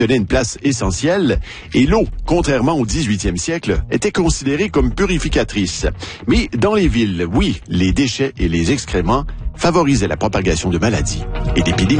tenait une place essentielle et l'eau, contrairement au 18e siècle, était considérée comme purificatrice. Mais dans les villes, oui, les déchets et les excréments favorisaient la propagation de maladies et d'épidémies.